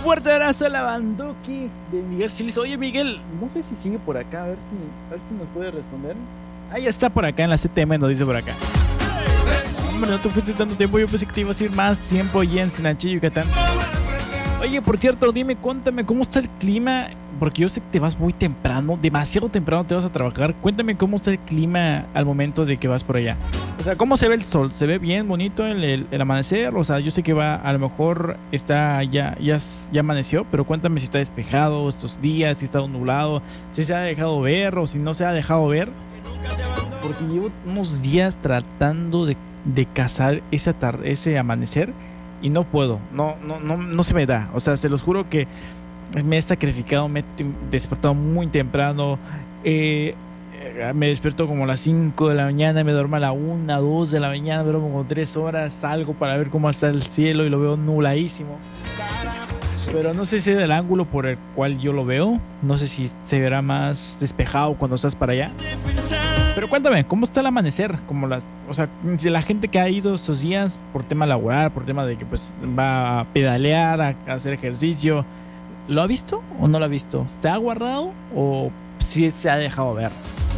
fuerte abrazo a la Banduki de Miguel Silis. Oye, Miguel, no sé si sigue por acá, a ver si nos puede responder. Ah, ya está por acá en la CTM, nos dice por acá. Hombre, no te fuiste tanto tiempo, yo pensé que te ibas a ir más tiempo allí en Sinachí, Yucatán. Oye, por cierto, dime, cuéntame, ¿cómo está el clima? Porque yo sé que te vas muy temprano, demasiado temprano te vas a trabajar. Cuéntame cómo está el clima al momento de que vas por allá. O sea, ¿cómo se ve el sol? ¿Se ve bien, bonito el amanecer? O sea, yo sé que va, a lo mejor está ya amaneció, pero cuéntame si está despejado estos días, si está nublado, si se ha dejado ver o si no se ha dejado ver. Porque llevo unos días tratando de cazar ese amanecer y no puedo, no se me da. O sea, se los juro que me he sacrificado, me he despertado muy temprano. Me despierto como a las 5 de la mañana, me duermo a la 1, 2 de la mañana, me duermo como 3 horas, salgo para ver cómo está el cielo y lo veo nubladísimo. Pero no sé si es el ángulo por el cual yo lo veo, no sé si se verá más despejado cuando estás para allá. Pero cuéntame, ¿cómo está el amanecer? O sea, si la gente que ha ido estos días por tema laboral, por tema de que pues va a pedalear, a hacer ejercicio, ¿lo ha visto o no lo ha visto? ¿Se ha guardado o sí se ha dejado ver?